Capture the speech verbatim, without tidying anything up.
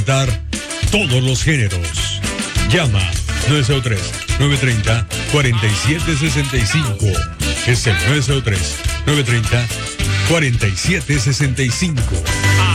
Dar todos los géneros. Llama nueve cero tres, nueve tres cero, cuatro siete seis cinco. Es el nueve cero tres, nueve tres cero, cuatro siete seis cinco.